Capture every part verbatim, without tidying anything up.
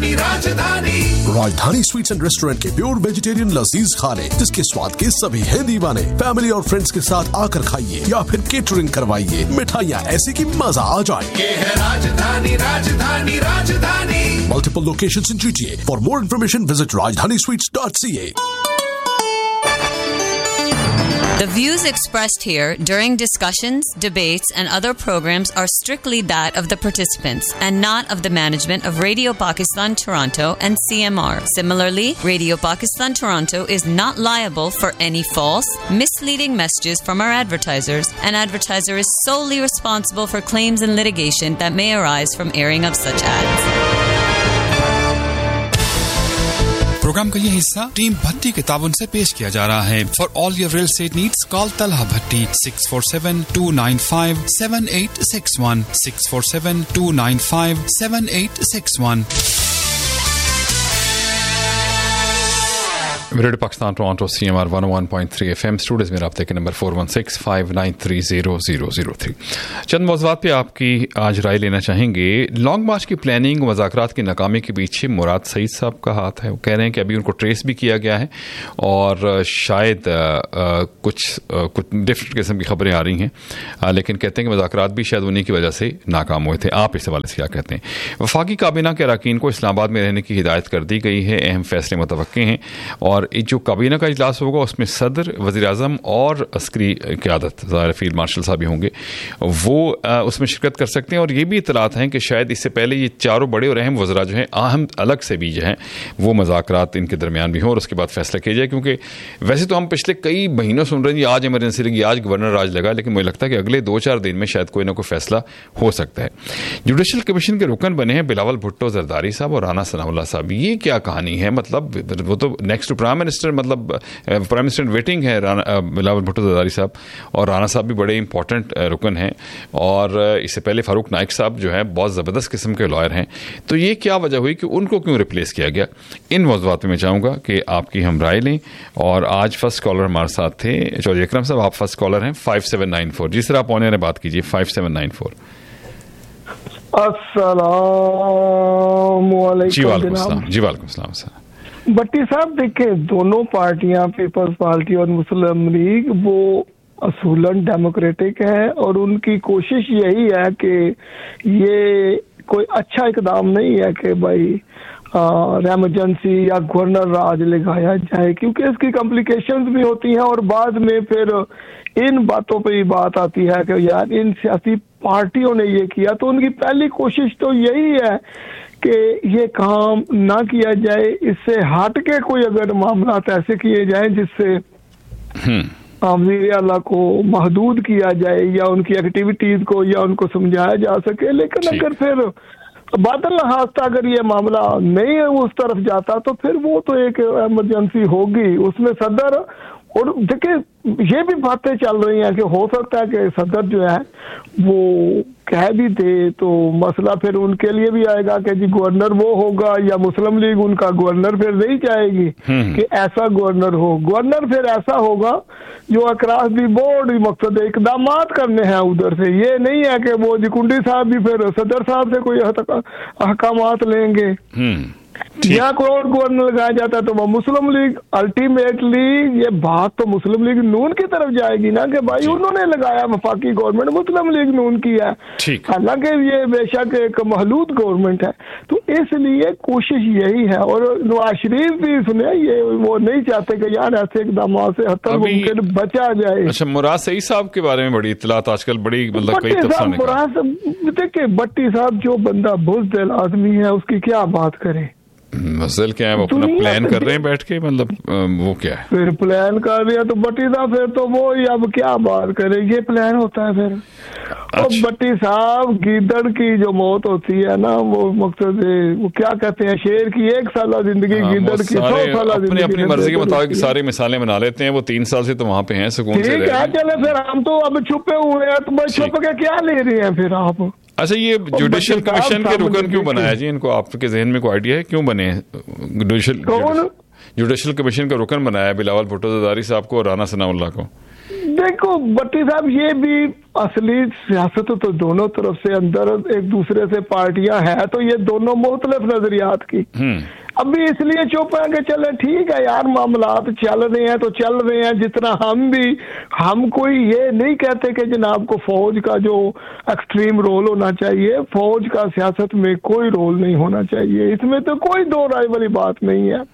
राजधानी राजधानी राजधानी स्वीट्स एंड रेस्टोरेंट के प्योर वेजिटेरियन लजीज खाने, जिसके स्वाद के सभी हैं दीवाने। फैमिली और फ्रेंड्स के साथ आकर खाइए या फिर केटरिंग करवाइए। मिठाइयाँ ऐसी कि मजा आ जाए। ये है राजधानी राजधानी राजधानी। Multiple locations in G T A. For more information, visit rajdhani sweets dot c a. The views expressed here during discussions, debates, and other programs are strictly that of the participants and not of the management of Radio Pakistan Toronto and C M R. Similarly, Radio Pakistan Toronto is not liable for any false, misleading messages from our advertisers. An advertiser is solely responsible for claims and litigation that may arise from airing of such ads. Programme का ये हिस्सा team भट्टी के ताउन से पेश किया जा रहा है। For all your real estate needs call Talha Bhatti six four seven to nine five seven eight six one six four seven to nine five seven eight six one. Radio Pakistan Toronto C M R one O one point three F M studios में रब्ते के number four one six five nine three zero zero zero three. चंद मौज़ूआत पे आपकी आज राय लेना चाहेंगे। Long मार्च की planning मुज़ाकरात की नाकामी के पीछे मुराद सईद साहब का हाथ है। वो कह रहे हैं कि अभी उनको ट्रेस भी किया गया है और शायद आ, आ, कुछ आ, कुछ डिफरेंट किस्म की खबरें आ रही हैं, आ, लेकिन कहते हैं कि मुज़ाकरात भी शायद उन्हीं की वजह से नाकाम हुए थे। आप इस हवाले से क्या कहते हैं? वफाकी काबीना के अरकान को इस्लामाबाद में रहने की हिदायत कर दी गई है। अहम फैसले मुतवक्के हैं और जो काबीना का इजलास होगा उसमें सदर, वज़ीर आज़म और अस्करी क़यादत, ज़ाहिर फील्ड मार्शल साहब भी होंगे, वो आ, उसमें शिरकत कर सकते हैं। और ये भी इतलात हैं कि शायद इससे पहले ये चारों बड़े और अहम वज़रा जो हैं अहम अलग से भी जो हैं वो मुज़ाकरात इनके दरमियान भी हों और उसके बाद फैसला किया जाए। क्योंकि वैसे तो हम पिछले कई महीनों सुन रहे हैं आज इमरजेंसी लगी, आज गवर्नर राज लगा, लेकिन मुझे लगता है कि अगले दो चार दिन में शायद कोई ना कोई फैसला हो सकता है। जुडिशल कमीशन के रुकन बने हैं बिलावल भुट्टो जरदारी साहब और राना सनाउल्लाह साहब। ये क्या कहानी है? मतलब वो तो नेक्स्ट टू प्राइम मिनिस्टर, मतलब प्राइम मिनिस्टर वेटिंग है बिलावल भुट्टो जरदारी साहब, और राना साहब भी बड़े इंपॉर्टेंट रुकन हैं। और इससे पहले फारूक नाइक साहब जो है बहुत ज़बरदस्त किस्म के लॉयर हैं। तो ये क्या वजह हुई कि उनको क्यों रिप्लेस किया गया? इन मौज़ूआत में मैं चाहूँगा कि आपकी हम राय लें। और आज फर्स्ट कॉलर हमारे साथ थे चौधरी अकरम साहब। आप फर्स्ट कॉलर हैं फाइव सेवन नाइन फोर। जिस तरह आप ऑन एयर बात कीजिए फाइव सेवन नाइन फोर। अस्सलाम वालेकुम। जी वालेकुम सलाम। जी वालेकुम सलाम सर। भट्टी साहब देखिए, दोनों पार्टियां पीपल्स पार्टी और मुस्लिम लीग वो असूलन डेमोक्रेटिक है और उनकी कोशिश यही है कि ये कोई अच्छा इकदाम नहीं है कि भाई एमरजेंसी या गवर्नर राज लगाया जाए, क्योंकि इसकी कॉम्प्लिकेशंस भी होती हैं और बाद में फिर इन बातों पे ही बात आती है कि यार इन सियासी पार्टियों ने ये किया। तो उनकी पहली कोशिश तो यही है कि ये काम ना किया जाए, इससे हट के कोई अगर मामला ऐसे किए जाए जिससे वज़ीर आला को महदूद किया जाए या उनकी एक्टिविटीज को या उनको समझाया जा सके। लेकिन अगर फिर बादल हास्ता अगर ये मामला नहीं है उस तरफ जाता तो फिर वो तो एक इमरजेंसी होगी, उसमें सदर और देखिए ये भी बातें चल रही हैं कि हो सकता है कि सदर जो है वो कह भी दे तो मसला फिर उनके लिए भी आएगा कि जी गवर्नर वो होगा या मुस्लिम लीग उनका गवर्नर फिर नहीं चाहेगी कि ऐसा गवर्नर हो। गवर्नर फिर ऐसा होगा जो अक्रॉस दी बोर्ड मकसद इकदाम करने हैं उधर से। ये नहीं है कि वो जिकुंडी साहब भी फिर सदर साहब से कोई अहकामात लेंगे या कोई और गवर्नर लगाया जाता है तो वो मुस्लिम लीग अल्टीमेटली ये बात तो मुस्लिम लीग नून की तरफ जाएगी ना कि भाई उन्होंने लगाया, वफाकी गवर्नमेंट मुस्लिम लीग नून की है, हालांकि ये बेशक एक महलूद गवर्नमेंट है। तो इसलिए कोशिश यही है और नवाज शरीफ भी सुने ये वो नहीं चाहते कि यार ऐसे इकदाम से हत्या मुमकिन बचा जाए। अच्छा, मुराद सईद साहब के बारे में बड़ी इत्तलात आजकल बड़ी मतलब कई तफसीलात। मुराद देखिए भट्टी साहब जो बंदा बुज़दिल आदमी है उसकी क्या बात करें। मसल क्या है, वो अपना प्लान कर रहे हैं बैठ के, मतलब वो क्या है फिर प्लान कर रही है तो बट्टी साहब फिर तो वो अब क्या बात करे, ये प्लान होता है फिर। अच्छा। और बट्टी साहब गीदड़ की जो मौत होती है ना वो मकसद वो क्या कहते हैं शेर की एक साल जिंदगी, गीदड़ की सौ साल जिंदगी। अपनी मर्जी के मुताबिक सारी मिसालें बना लेते हैं। वो तीन साल से तो वहाँ पे हैं सुकून से। ठीक है चले फिर हम तो अब छुपे हुए हैं, तो छुप के क्या ले रहे हैं फिर आप। अच्छा, ये जुडिशल कमीशन के रुकन क्यों बनाया जी? इनको आपके जहन में कोई आइडिया है क्यों बने जुडिशल जुडिशल कमीशन का रुकन बनाया बिलावल भुट्टो जरदारी साहब को और राना सनाउल्लाह को? देखो भट्टी साहब, ये भी असली सियासत तो दोनों तरफ से अंदर एक दूसरे से पार्टियां हैं, तो ये दोनों मुख्तलिफ नजरियात की अभी इसलिए चुप है कि चले ठीक है यार, मामलात चल रहे हैं तो चल रहे हैं। जितना हम भी हम कोई ये नहीं कहते कि जनाब को फौज का जो एक्सट्रीम रोल होना चाहिए, फौज का सियासत में कोई रोल नहीं होना चाहिए, इसमें तो कोई दो राय वाली बात नहीं है।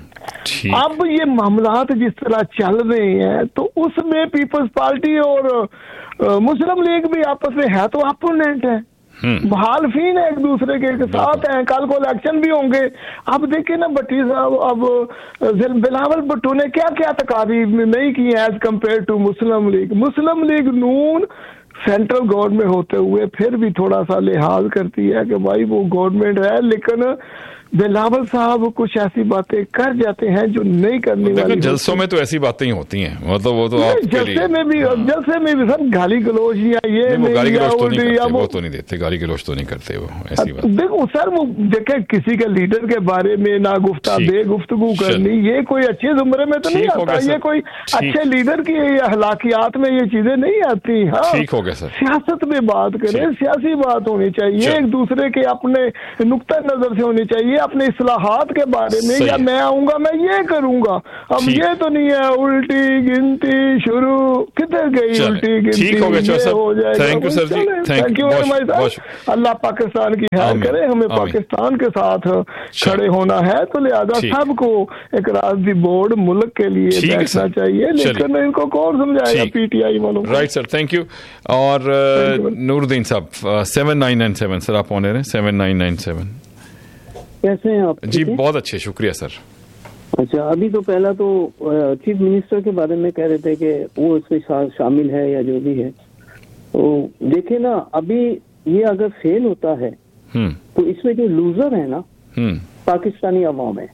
अब ये मामलात जिस तरह चल रहे हैं तो उसमें पीपल्स पार्टी और मुस्लिम लीग भी आपस में है तो अपोनेंट है, मुखालफीन है, एक दूसरे के साथ हैं, कल को इलेक्शन भी होंगे। अब देखिए ना भट्टी साहब, अब बिलावल भुट्टो ने क्या क्या तकारीब नहीं की as compare to Muslim league. Muslim league Noon central government होते हुए फिर भी थोड़ा सा लिहाज करती है कि भाई वो गवर्नमेंट है, लेकिन बिलावल साहब कुछ ऐसी बातें कर जाते हैं जो नहीं करनी वाली। जलसों में तो ऐसी बातें ही होती हैं, मतलब वो तो आपके लिए जलसे में भी जलसे में भी सर गाली गलोच या ये नहीं, गाली गलोच तो नहीं करते, वो वो तो नहीं देते, गाली गलोच तो नहीं करते वो, ऐसी बात। देखो सर, वो देखे किसी के लीडर के बारे में ना गुफ्ता बे गुफ्तगू करनी, ये कोई अच्छे जुमरे में तो नहीं आता, ये कोई अच्छे लीडर की अखलाकियात में ये चीजें नहीं आती। हाँ, ठीक हो गया सर, सियासत में बात करें, सियासी बात होनी चाहिए, एक दूसरे के अपने नुक्ता नजर से होनी चाहिए, अपने इस्लाहात के बारे में, या मैं आऊंगा मैं ये करूंगा। अब ये तो नहीं है उल्टी गिनती शुरू, किधर गई उल्टी गिनती, ठीक हो गया सर, हो जाएगा। Thank you sir ji, thank you very much. अल्लाह पाकिस्तान की खैर करे, हमें पाकिस्तान के साथ खड़े होना है, तो लिहाजा सबको एक राजदी बोर्ड मुल्क के लिए बैठना चाहिए, लेकिन इनको कौन समझाएगा, पीटीआई वालों। Right sir, thank you. और नूरुद्दीन साहब seven nine nine seven sir, आप ऑन है सेवन नाइन नाइन सेवन, कैसे हैं आप? जी बहुत अच्छे, शुक्रिया सर। अच्छा, अभी तो पहला तो चीफ मिनिस्टर के बारे में कह रहे थे कि वो इसमें शा, शामिल है या जो भी है, तो देखिए ना, अभी ये अगर फेल होता है तो इसमें जो लूजर है ना पाकिस्तानी अवाम है,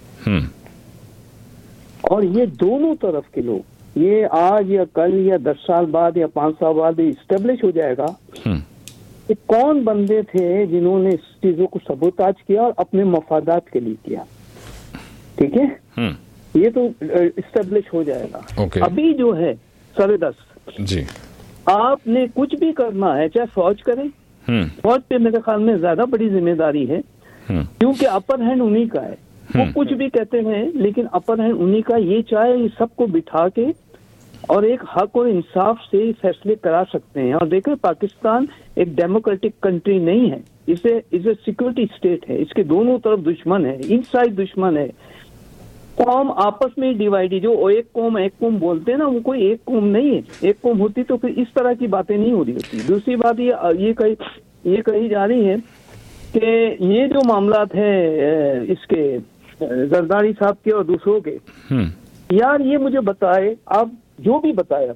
और ये दोनों तरफ के लोग, ये आज या कल या दस साल बाद या पांच साल बाद इस्टेब्लिश हो जाएगा कि कौन बंदे थे जिन्होंने इस चीजों को सबूताज किया और अपने मफादात के लिए किया। ठीक है, ये तो इस्टेब्लिश हो जाएगा। okay. अभी जो है साढ़े दस जी, आपने कुछ भी करना है, चाहे फौज करें, फौज पे मेरे ख्याल में ज्यादा बड़ी जिम्मेदारी है, क्योंकि अपर हैंड उन्हीं का है। वो कुछ भी कहते हैं लेकिन अपर हैंड उन्हीं का। ये चाहे सबको बिठा के और एक हक और इंसाफ से फैसले करा सकते हैं। और देखें, पाकिस्तान एक डेमोक्रेटिक कंट्री नहीं है, इसे इसे सिक्योरिटी स्टेट है, इसके दोनों तरफ दुश्मन है, इनसाइड दुश्मन है, कौम आपस में ही डिवाइड। जो एक कौम एक कौम बोलते हैं ना, वो कोई एक कौम नहीं है। एक कौम होती तो फिर इस तरह की बातें नहीं हो रही होती। दूसरी बात ये ये कही ये कही जा रही है कि ये जो मामलात है इसके जरदारी साहब के और दूसरों के, यार ये मुझे बताए, आप जो भी बताया,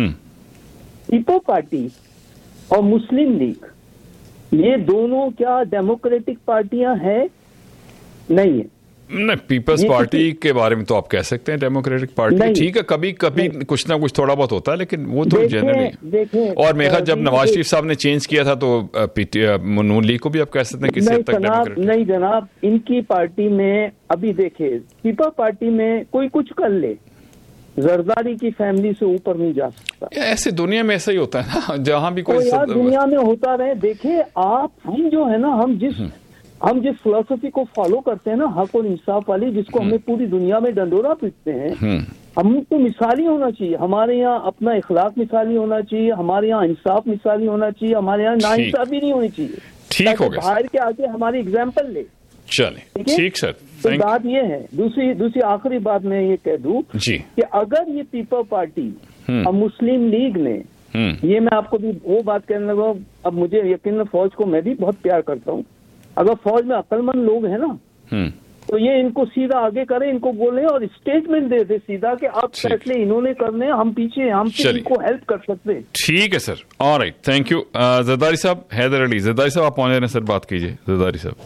पीपल पार्टी और मुस्लिम लीग, ये दोनों क्या डेमोक्रेटिक पार्टियां हैं? नहीं है। नहीं, पीपल्स पार्टी के बारे में तो आप कह सकते हैं डेमोक्रेटिक पार्टी, ठीक है, कभी कभी कुछ ना कुछ थोड़ा बहुत होता है, लेकिन वो तो जनरली। और मेरा जब नवाज शरीफ साहब ने चेंज किया था तो नून लीग को भी आप कह सकते हैं किसी हद तक डेमोक्रेटिक। नहीं जनाब, इनकी पार्टी में अभी देखिए, पीपल पार्टी में कोई कुछ कर ले, जरदारी की फैमिली से ऊपर नहीं जा सकता। ऐसे दुनिया में ऐसा ही होता है ना, जहां भी कोई तो यार दुनिया में होता रहे। देखिए आप, हम जो है ना, हम जिस हम जिस फिलोसफी को फॉलो करते हैं ना, हक और इंसाफ वाली, जिसको हमें पूरी दुनिया में डंडोरा पीटते हैं, हमको मिसाली होना चाहिए। हमारे यहाँ अपना इखलाक मिसाली होना चाहिए, हमारे यहाँ इंसाफ मिसाली होना चाहिए, हमारे यहाँ नाइंसाफी नहीं होनी चाहिए। ठीक हो गया, बाहर के आगे हमारी एग्जाम्पल ले। चले, ठीक सर। तो बात ये है, दूसरी दूसरी आखिरी बात मैं ये कह दूं कि अगर ये पीपल पार्टी और मुस्लिम लीग ने, ये मैं आपको भी वो बात कहने लगा, अब मुझे यकीन, फौज को मैं भी बहुत प्यार करता हूँ, अगर फौज में अक्लमंद लोग हैं ना, तो ये इनको सीधा आगे करें, इनको बोले और स्टेटमेंट दे दे सीधा कि आप फैसले इन्होंने करने, हम पीछे, हम इनको हेल्प कर सकते हैं। ठीक है sir, alright, thank you. Zardari साहब, हैदर अली जरदारी साहब, आप पहुंच रहे सर, बात कीजिए जरदारी साहब।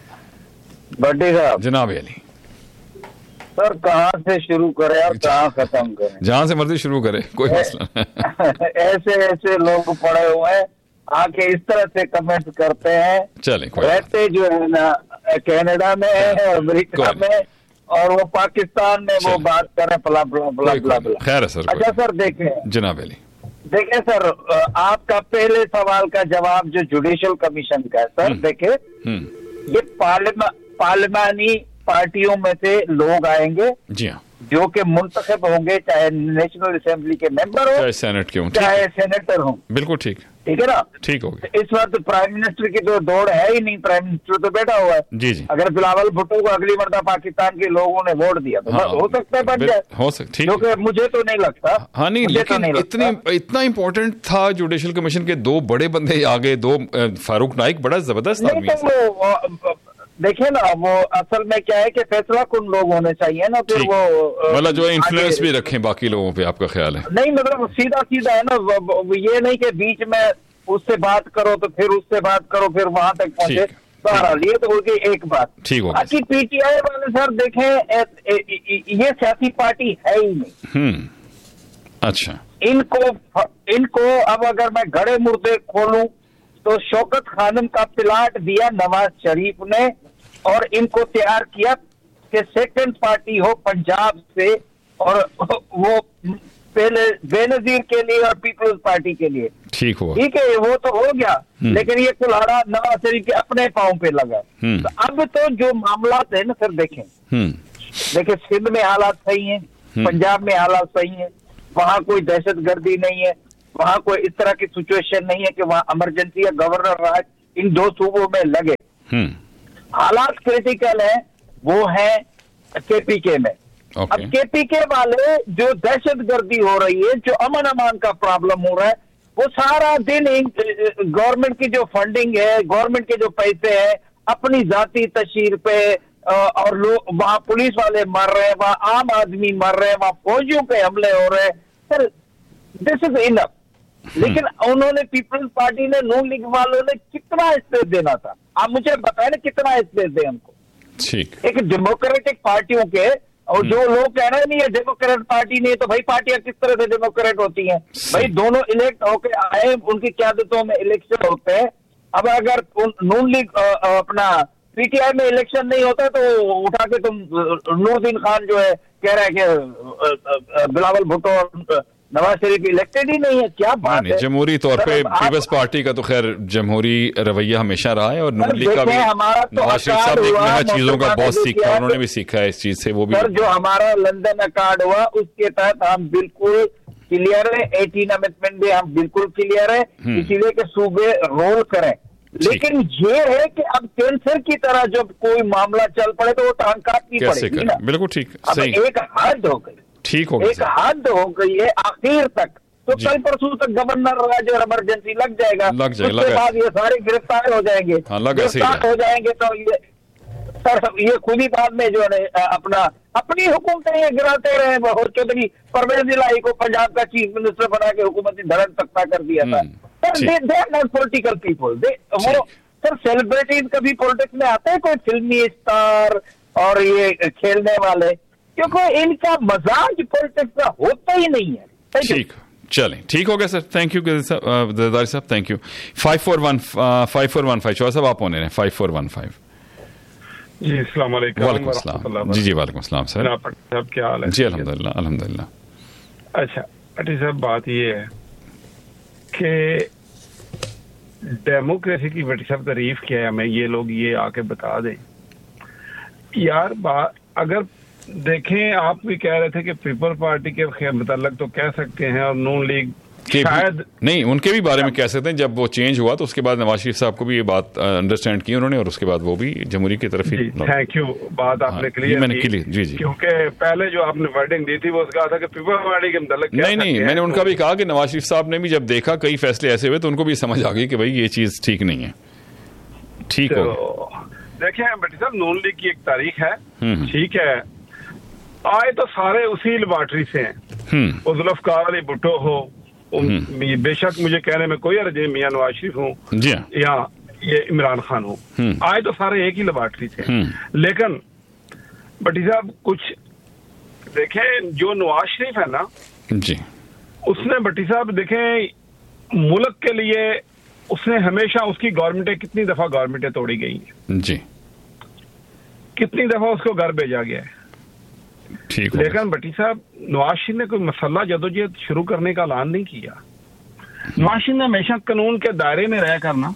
भट्टी साहब, जनाब अली सर, कहाँ से शुरू करें और कहाँ खत्म करें? जहाँ से मर्जी शुरू करें, कोई मसला नहीं। ऐसे ऐसे लोग पड़े हुए हैं, आके इस तरह से कमेंट करते हैं। चले, रहते जो है ना कनाडा में, अमेरिका में, और वो पाकिस्तान में वो बात करें फला फला फला फला फला। खैर है सर। अच्छा सर देखें जनाब अली, देखें सर, आपका पहले सवाल का जवाब जो जुडिशल कमीशन का है सर, देखें ये पार्लिमा पार्लिमानी पार्टियों में से लोग आएंगे जी हाँ, जो कि मुंतखब होंगे, चाहे नेशनल असेंबली के मेंबर हो, चाहे सेनेट के हों, चाहे सेनेटर हो। बिल्कुल ठीक, ठीक है ना, ठीक हो गया। इस वक्त प्राइम मिनिस्टर की तो दौड़ है ही नहीं, प्राइम मिनिस्टर तो बैठा हुआ है। जी जी, अगर बिलावल भुट्टो को अगली मरतबा पाकिस्तान के लोगों ने वोट दिया तो हाँ, हो सकता है बन जाए, हो सकता, ठीक, जो कि मुझे तो नहीं लगता। हाँ नहीं, लेकिन नहीं इतनी इतना इंपॉर्टेंट था जुडिशल कमीशन के, दो बड़े बंदे आगे, दो फारूक नाइक बड़ा जबरदस्त आदमी है। देखिए ना, वो असल में क्या है कि फैसला कुन लोग होने चाहिए ना, फिर वो मतलब जो इन्फ्लुएंस भी रखें बाकी लोगों पे, आपका ख्याल है? नहीं, मतलब सीधा सीधा है ना, ये नहीं कि बीच में उससे बात करो तो फिर उससे बात करो, फिर वहां तक पहुंचे। बहरहाल ये तो होगी एक बात। ठीक हो, बाकी पीटीआई वाले सर देखें, ये सियासी पार्टी है ही नहीं। हम्म, अच्छा, इनको इनको अब अगर मैं गड़े मुर्दे खोलूं तो शौकत खानम का प्लाट दिया नवाज शरीफ ने, और इनको तैयार किया कि सेकंड पार्टी हो पंजाब से, और वो पहले बेनजीर के लिए और पीपल्स पार्टी के लिए। ठीक हुआ, ठीक है, वो तो हो गया, लेकिन ये कुल्हाड़ा नवाज शरीफ के अपने पांव पे लगा। तो अब तो जो मामला है ना सर, देखें देखिए सिंध में हालात सही हैं, पंजाब में हालात सही हैं, वहां कोई दहशत गर्दी नहीं है, वहां कोई इस तरह की सिचुएशन नहीं है कि वहां इमरजेंसी या गवर्नर राज इन दो सूबों में लगे। हालात क्रिटिकल है, वो है केपीके में। okay. अब केपीके वाले जो दहशत गर्दी हो रही है, जो अमन अमान का प्रॉब्लम हो रहा है, वो सारा दिन गवर्नमेंट की जो फंडिंग है, गवर्नमेंट के जो पैसे हैं, अपनी जाती तशहीर पे, और लोग वहां पुलिस वाले मर रहे हैं, वहां आम आदमी मर रहे हैं, वहां फौजियों पे हमले हो रहे हैं सर, दिस इज इनफ। लेकिन उन्होंने पीपल्स पार्टी ने, नून लीग वालों ने कितना स्पेस देना था, आप मुझे बताएं ना कितना स्पेस दे हमको। ठीक, एक डेमोक्रेटिक पार्टियों के, और जो लोग कह रहे हैं नहीं ये डेमोक्रेट पार्टी नहीं, तो भाई पार्टियां किस तरह से डेमोक्रेट होती हैं? भाई दोनों इलेक्ट होके आए, उनकी क्यादतों में इलेक्शन होते हैं। अब अगर नून लीग अपना पीटीआई में इलेक्शन नहीं होता तो उठा के तुम नूरुद्दीन खान जो है कह रहा है कि बिलावल भुट्टो नवाज शरीफ इलेक्टेड ही नहीं है, क्या बात है? जमहूरी तौर पे पीपल्स पार्टी का तो खैर जमहूरी रवैया हमेशा रहा है, और नून लीग का भी नवाज शरीफ साहब ने चीजों का बहुत सीखा, उन्होंने भी सीखा है इस चीज से। वो भी सर, जो हमारा लंदन अकार्ड हुआ उसके तहत हम बिल्कुल क्लियर है, एटीन अमेंडमेंट भी हम बिल्कुल क्लियर है, इसीलिए कि सूबे रोल करें। लेकिन ये है कि अब कैंसर की तरह जब कोई मामला चल पड़े तो वो टांग काटनी पड़ेगी ना। बिल्कुल ठीक, अब एक हद हो गई, ठीक हो गई, एक हद हो गई है आखिर तक। तो कल परसों तक गवर्नर राज और इमरजेंसी लग जाएगा, लग जाएगा, उसके बाद ये सारे गिरफ्तार हो जाएंगे। हाँ, गिरफ्तार हो जाएंगे तो ये सर ये खुद ही बाद में जो है अपना अपनी हुकूमतें ये गिराते रहे। बहुत चौधरी परवेज इलाही को पंजाब का चीफ मिनिस्टर बना के हुकूमती धरन तख्ता कर दिया था। Sir they are not political people, वो सर सेलिब्रिटीज कभी पॉलिटिक्स में आते हैं, कोई फिल्मी स्टार और ये खेलने वाले, क्योंकि इनका मजाज पॉलिटिक्स का होता ही नहीं है। ठीक, चलें, ठीक हो गया सर, थैंक यू जरदारी साहब, thank you. Five four one five four one five चौहा साहब आप होने रहे, फाइव फोर वन फाइव। जी अस्सलाम वालेकुम। वालेकुम अस्सलाम। जी जी वालेकुम अस्सलाम सर। साहब क्या हाल है? जी अल्हम्दुलिल्लाह अल्हम्दुलिल्लाह। अच्छा पटेल साहब, बात ये है कि डेमोक्रेसी की बड़ी सब तारीफ किया है, हमें ये लोग ये आके बता दें यार। बात अगर देखें, आप भी कह रहे थे कि पीपल पार्टी के मतलब तो कह सकते हैं, और नून लीग शायद नहीं, उनके भी बारे में कह सकते हैं। जब वो चेंज हुआ तो उसके बाद नवाज शरीफ साहब को भी ये बात अंडरस्टैंड की उन्होंने, और उसके बाद वो भी जमहूरी की तरफ ही। थैंक यू, बात आपने क्लियर मैंने की। जी जी, क्योंकि पहले जो आपने वर्डिंग दी थी वो कहा था कि पीपल पार्टी के मतलब नहीं नहीं, मैंने उनका भी कहा कि नवाज शरीफ साहब ने भी जब देखा कई फैसले ऐसे हुए तो उनको भी समझ आ गई कि भाई ये चीज ठीक नहीं है। ठीक हो, देखें बेटी साहब, नून लीग की एक तारीख है, ठीक है, आए तो सारे उसी लेबॉर्ट्री से हैं। वो जुल्फकार अली भुट्टो हो, बेशक मुझे कहने में कोई अर्ज नहीं, मियां नवाज शरीफ हूँ या ये इमरान खान हो, आए तो सारे एक ही लेबॉर्ट्री से। लेकिन भट्टी साहब कुछ देखें, जो नवाज शरीफ है ना जी, उसने भट्टी साहब देखें मुल्क के लिए उसने हमेशा, उसकी गवर्नमेंटें कितनी दफा गवर्नमेंटें तोड़ी गई हैं जी, कितनी दफा उसको घर भेजा गया है। ठीक। लेकिन भट्टी साहब, नवाज शरीफ ने कोई मसला जदोजहद शुरू करने का ऐलान नहीं किया। नवाज शरीफ ने हमेशा कानून के दायरे में रह करना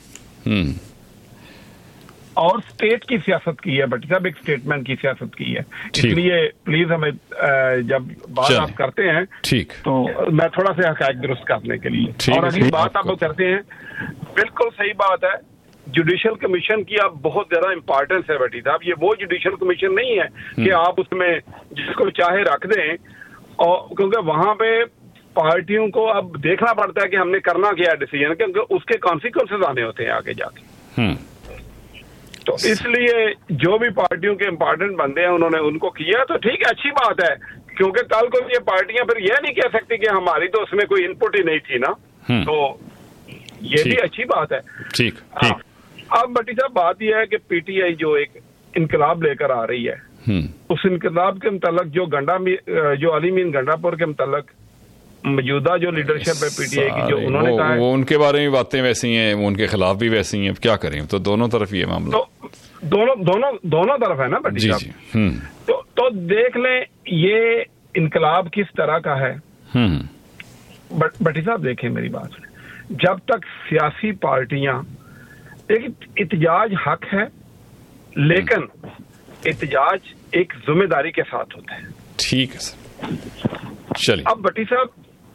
और स्टेट की सियासत की है भट्टी साहब, एक स्टेटमेंट की सियासत की है। इसलिए प्लीज हमें जब बात आप करते हैं ठीक, तो मैं थोड़ा सा हक़ाइक़ दुरुस्त करने के लिए। और अगली बात आप करते हैं, बिल्कुल सही बात है, जुडिशल कमीशन की अब बहुत ज्यादा इंपॉर्टेंस है भट्टी साहब। ये वो जुडिशल कमीशन नहीं है कि आप उसमें जिसको चाहे रख दें, और क्योंकि वहां पे पार्टियों को अब देखना पड़ता है कि हमने करना क्या है डिसीजन, क्योंकि उसके कॉन्सिक्वेंसेज आने होते हैं आगे जाके। तो इसलिए जो भी पार्टियों के इम्पोर्टेंट बंदे हैं उन्होंने उनको किया, तो ठीक है, अच्छी बात है, क्योंकि कल को ये पार्टियां फिर यह नहीं कह सकती कि हमारी तो उसमें कोई इनपुट ही नहीं थी ना। तो ये भी अच्छी बात है। ठीक, ठीक। अब भट्टी साहब बात यह है कि पीटीआई जो एक इनकलाब लेकर आ रही है, उस इनकलाब के मुतल्लिक जो गंडा जो अली मीन गंडापुर के मुतल्लिक मौजूदा जो लीडरशिप है पीटीआई की, जो उन्होंने कहा है, वो उनके बारे में बातें वैसी हैं, वो उनके खिलाफ भी वैसी हैं। क्या करें, तो दोनों तरफ ये मामला, तो दोनों दोनों दोनों तरफ है ना भट्टी साहब। तो तो देख लें ये इनकलाब किस तरह का है। भट्टी साहब देखें मेरी बात, जब तक सियासी पार्टियां, एक इत्तेजाज हक है, लेकिन इत्तेजाज एक जिम्मेदारी के साथ होता है। ठीक है सर, चलिए। अब भट्टी साहब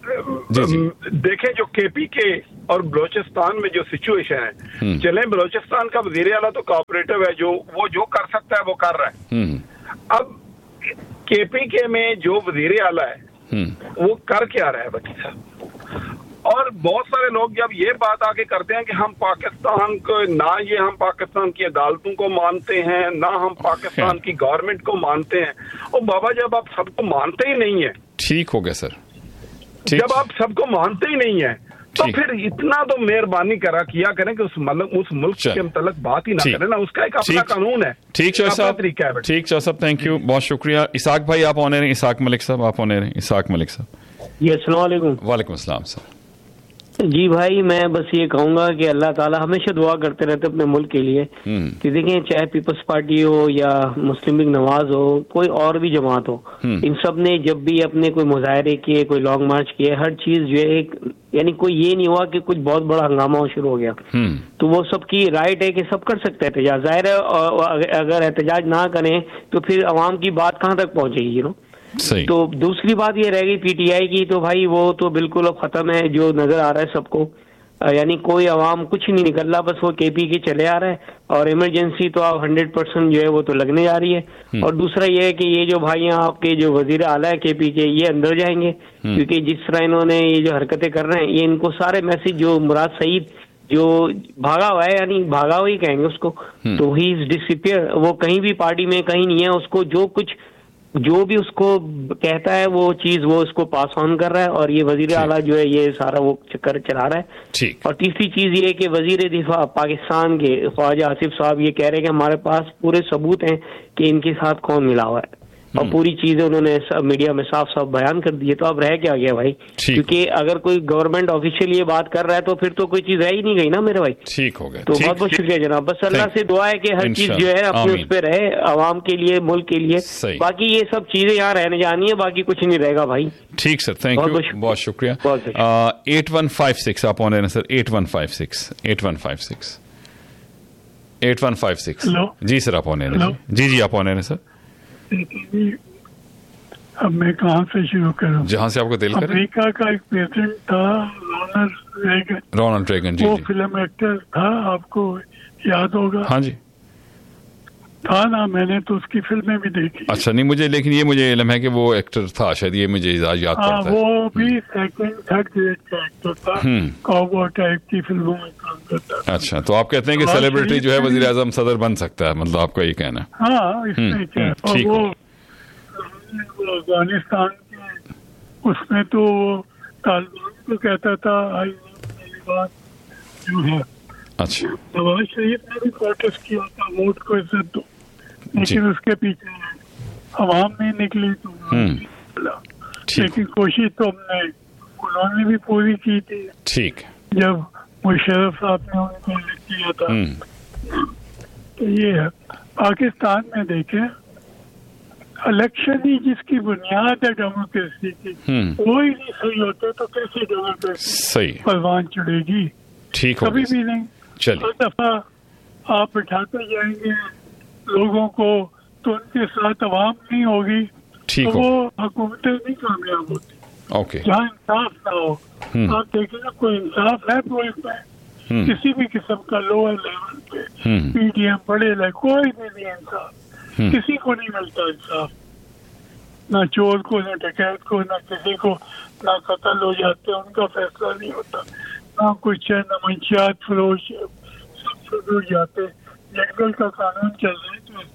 देखें जो केपी के और बलोचिस्तान में जो सिचुएशन है, चले बलोचिस्तान का वजीर आला तो कोऑपरेटिव है, जो वो जो कर सकता है वो कर रहा है। अब केपी के में जो वजीर आला है वो कर क्या रहा है भट्टी साहब? और बहुत सारे लोग जब ये बात आगे करते हैं कि हम पाकिस्तान को, ना ये हम पाकिस्तान की अदालतों को मानते हैं, ना हम पाकिस्तान की गवर्नमेंट को मानते हैं। और बाबा जब आप सबको मानते ही नहीं है, ठीक हो गया सर, जब आप सबको मानते ही नहीं है, तो फिर इतना तो मेहरबानी करा किया करें कि उस मतलब उस मुल्क के मतलब बात ही ना करें ना, उसका एक अपना कानून है। ठीक चौधरी साहब, ठीक चौधरी साहब, थैंक यू, बहुत शुक्रिया। इसाक भाई आप होने रहे, इसाक मलिक साहब आप होने रहे, इसाक मलिक साहब। जी अस्सलाम वालेकुम। वालेकुम अस्सलाम सर। जी भाई, मैं बस ये कहूंगा कि अल्लाह ताला हमेशा दुआ करते रहते अपने मुल्क के लिए कि देखें, चाहे पीपल्स पार्टी हो या मुस्लिम लीग नवाज हो, कोई और भी जमात हो, इन सब ने जब भी अपने कोई मुजाहरे किए, कोई लॉन्ग मार्च किए, हर चीज जो है एक, यानी कोई ये नहीं हुआ कि कुछ बहुत बड़ा हंगामा शुरू हो गया। तो वो सबकी राइट है कि सब कर सकते हैं एहतजाज, जाहिर है। और अगर एहतजाज ना करें तो फिर अवाम की बात कहाँ तक पहुंचेगी, यू नो। तो दूसरी बात ये रह गई पीटीआई की, तो भाई वो तो बिल्कुल अब खत्म है, जो नजर आ रहा है सबको, यानी कोई अवाम कुछ नहीं निकल रहा, बस वो केपी के चले आ रहा है। और इमरजेंसी तो आप हंड्रेड परसेंट जो है वो तो लगने जा रही है। और दूसरा ये है कि ये जो भाइयां आपके जो वजीर आला है केपी के, ये अंदर जाएंगे, क्योंकि जिस तरह इन्होंने ये जो हरकतें कर रहे हैं, ये इनको सारे मैसेज जो मुराद सईद जो भागा हुआ है, यानी भागा हुआ ही कहेंगे उसको, तो ही इज डिसअपियर, वो कहीं भी पार्टी में कहीं नहीं है, उसको जो कुछ जो भी उसको कहता है वो चीज वो उसको पास ऑन कर रहा है। और ये वजीर आला जो है ये सारा वो चक्कर चला रहा है। और तीसरी चीज ये कि वजीर दिफा पाकिस्तान के ख्वाजा आसिफ साहब ये कह रहे हैं कि हमारे पास पूरे सबूत हैं कि इनके साथ कौन मिला हुआ है, और पूरी चीजें उन्होंने सब मीडिया में साफ साफ बयान कर दी है। तो अब रह क्या गया भाई, क्योंकि अगर कोई गवर्नमेंट ऑफिशियल ये बात कर रहा है तो फिर तो कोई चीज रह ही नहीं गई ना मेरे भाई। ठीक हो गया, तो बहुत बहुत शुक्रिया जनाब, बस अल्लाह से दुआ है कि हर चीज जो है अपने उस पर रहे, आवाम के लिए, मुल्क के लिए। बाकी ये सब चीजें यहाँ रहने जानी है, बाकी कुछ नहीं रहेगा भाई। ठीक सर, थैंक यू, बहुत शुक्रिया। एट वन फाइव सिक्स आप on sir, eight one five six eight one five six eight one five six ji sir आप ऑन जी जी आप ऑन सर। अब मैं कहाँ से शुरू करूँ? जहाँ से आपको दिल करे। अमेरिका का एक प्रेसिडेंट था रोनाल्ड रेगन, रोनाल्ड रेगन जी, वो जी। फिल्म एक्टर था, आपको याद होगा। हाँ जी था ना, मैंने तो उसकी फिल्में भी देखी। अच्छा, नहीं मुझे, लेकिन ये मुझे इल्म है कि वो एक्टर था, शायद ये मुझे याद पड़ता है। वो भी सेकंड थर्ड ग्रेड का एक्टर था, कॉबॉय टाइप की फिल्मों में काम करता था। अच्छा, तो आप कहते हैं कि सेलिब्रिटी जो है वजीर आजम सदर बन सकता है, मतलब आपका ये कहना है? हाँ, इसमें क्या। और वो अफगानिस्तान के उसमें तो तालिबान को कहता था आई तालिबान जो है। अच्छा, नवाज शरीफ ने भी प्रोटेस्ट किया था, वोट को इज्जत दो, लेकिन उसके पीछे अवाम नहीं निकली तो लेकिन कोशिश तो हमने उन्होंने भी पूरी की थी। ठीक, जब मुशर्रफ साहब ने उनको किया था। तो ये है, पाकिस्तान में देखें इलेक्शन ही जिसकी बुनियाद है डेमोक्रेसी की, वो ही नहीं सही होते तो कैसे डेमोक्रेसी सही परवान चढ़ेगी? ठीक कभी भी नहीं। चलिए, हर दफा आप बिठाते जाएंगे लोगों को तो उनके साथ अवाम नहीं होगी, ठीक तो हो। वो हुकूमतें नहीं कामयाब होती। ओके, जहाँ इंसाफ ना हो, आप देखें ना कोई इंसाफ है मुल्क में किसी भी किस्म का, लोअर लेवल पे पीडीएम बड़े ले, कोई भी नहीं इंसाफ, किसी को नहीं मिलता इंसाफ, ना चोर को, ना डकैत को, ना किसी को, ना कत्ल हो जाते उनका फैसला नहीं होता, ना कुछ है, ना मंशियात फरोश, सब शुरू हो जाते। जंगल का कानून चल रहा है तो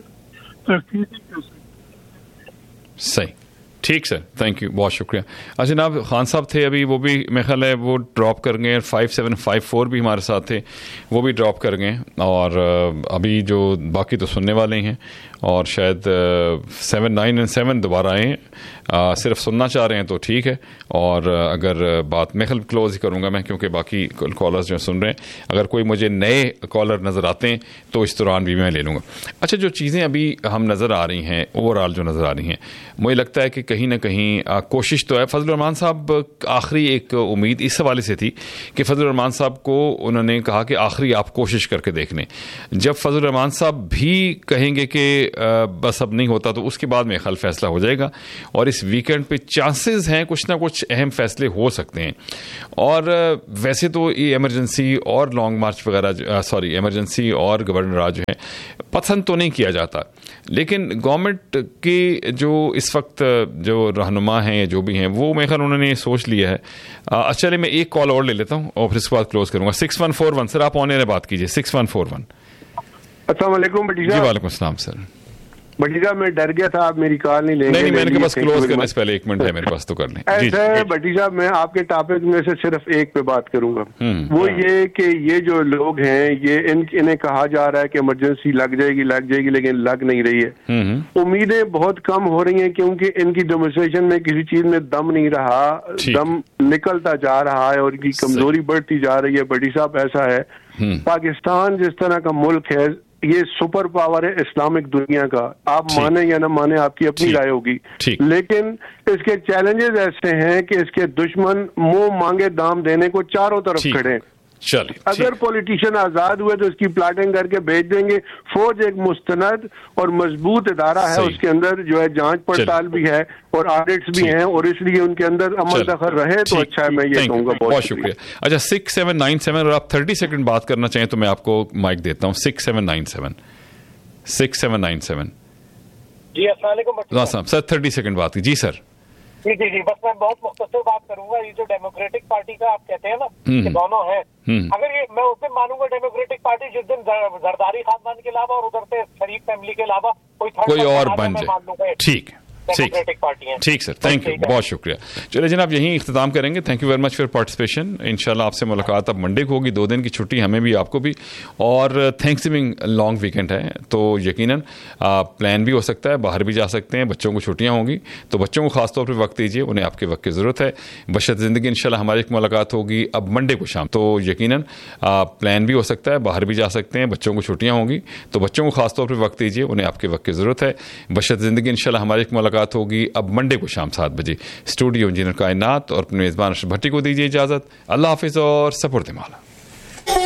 इसका तरक्की नहीं कर सकते। सही, ठीक सर, थैंक यू, बहुत शुक्रिया। अच्छा जनाब, खान साहब थे अभी, वो भी मेरे ख्याल है वो ड्रॉप कर गए, फाइव सेवन फाइव फोर भी हमारे साथ थे, वो भी ड्रॉप कर गए, और अभी जो बाकी तो सुनने वाले ही हैं, और शायद सेवन नाइन एंड सेवन दोबारा आए हैं, सिर्फ सुनना चाह रहे हैं तो ठीक है, और अगर बात मैं खल क्लोज ही करूँगा मैं, क्योंकि बाकी कॉलर्स जो सुन रहे हैं, अगर कोई मुझे नए कॉलर नज़र आते हैं तो इस दौरान भी मैं ले लूँगा। अच्छा, जो चीज़ें अभी हम नज़र आ रही हैं, ओवरऑल जो नज़र आ रही हैं, मुझे लगता है कि कहीं ना कहीं आ, कोशिश तो है। फजल रहमान साहब, आखिरी एक उम्मीद इस हवाले से थी कि फजल रहमान साहब को उन्होंने कहा कि आखिरी आप कोशिश करके देख लें। जब फजल रहमान साहब भी कहेंगे कि बस अब नहीं होता, तो उसके बाद मेरा ख्याल फैसला हो जाएगा, और इस वीकेंड पे चांसेस हैं कुछ ना कुछ अहम फैसले हो सकते हैं। और वैसे तो ये इमरजेंसी और लॉन्ग मार्च वगैरह, सॉरी इमरजेंसी और गवर्नर राज जो है पसंद तो नहीं किया जाता, लेकिन गवर्नमेंट की जो इस वक्त जो रहनुमा हैं या जो भी हैं, वो मेरे ख्याल उन्होंने सोच लिया है। अच्छा, मैं एक कॉल और ले लेता हूँ और फिर इसके बाद क्लोज करूँगा। Six one four one sir, आप ऑन एयर बात कीजिए। Six one four one. अस्सलाम वालेकुम भट्टी साहब। जी वालेकुम सलाम सर। भट्टी साहब, मैं डर गया था आप मेरी कॉल नहीं लेंगे। नहीं, मैंने कहा बस क्लोज करने से पहले एक मिनट है मेरे पास, तो कर लें। ऐसे भट्टी साहब, मैं आपके टॉपिक में से सिर्फ एक पे बात करूंगा, वो ये कि ये जो लोग हैं, ये इन, इन्हें कहा जा रहा है कि इमरजेंसी लग जाएगी लग जाएगी लेकिन लग नहीं रही है। उम्मीदें बहुत कम हो रही हैं क्योंकि इनकी डेमोन्स्ट्रेशन में किसी चीज में दम नहीं रहा, दम निकलता जा रहा है और इनकी कमजोरी बढ़ती जा रही है। भट्टी साहब, ऐसा है, पाकिस्तान जिस तरह का मुल्क है, ये सुपर पावर है इस्लामिक दुनिया का, आप माने या ना माने आपकी अपनी राय होगी, लेकिन इसके चैलेंजेस ऐसे हैं कि इसके दुश्मन मुंह मांगे दाम देने को चारों तरफ खड़े हैं। चलिए, अगर पॉलिटिशियन आजाद हुए तो इसकी प्लाटिंग करके भेज देंगे। फौज एक मुस्तनद और मजबूत इदारा है, उसके अंदर जो है जांच पड़ताल भी है और ऑडिट्स भी हैं, और इसलिए उनके अंदर अमल दखल रहे तो अच्छा है, मैं ये कहूंगा। बहुत शुक्रिया। अच्छा, सिक्स सेवन नाइन सेवन, और आप थर्टी सेकंड बात करना चाहें तो मैं आपको माइक देता हूँ। Six seven nine seven six seven nine seven जी, अस्सलाम वालेकुम सर, थर्टी सेकंड बात की। जी सर। जी जी जी, बस मैं बहुत मुख्तसर बात करूंगा। ये जो डेमोक्रेटिक पार्टी का आप कहते हैं ना कि दोनों हैं, अगर ये मैं उस दिन मानूंगा डेमोक्रेटिक पार्टी जिस दिन जरदारी खानदान के अलावा और उधर से शरीफ फैमिली के अलावा कोई थर्ड कोई और बन जाए। ठीक ठीक ठीक सर, थैंक यू, बहुत शुक्रिया। चलिए जनाब, यहीं इख्तिताम करेंगे। Thank you very much for participation. इंशाल्लाह आपसे मुलाकात अब मंडे को होगी, दो दिन की छुट्टी हमें भी आपको भी, और थैंक्सगिविंग लॉन्ग वीकेंड है, तो यकीनन प्लान भी हो सकता है, बाहर भी जा सकते हैं, बच्चों को छुट्टियां होंगी तो बच्चों को खासतौर पर वक्त दीजिए, उन्हें आपके वक्त की ज़रूरत है। बशर्त ज़िंदगी इंशाल्लाह हमारी एक मुलाकात होगी अब मंडे को शाम, तो यकीनन प्लान भी हो सकता है, बाहर भी जा सकते हैं, बच्चों को छुट्टियां होंगी तो बच्चों को खासतौर पर वक्त दीजिए, उन्हें आपके वक्त की ज़रूरत है। बशर्त ज़िंदगी इंशाल्लाह हमारी एक मुलाकात होगी अब मंडे को शाम सात बजे। स्टूडियो इंजीनियर कायनात और अपने मेज़बान अशरफ भट्टी को दीजिए इजाज़त। अल्लाह हाफिज़ और सपुर्द माला।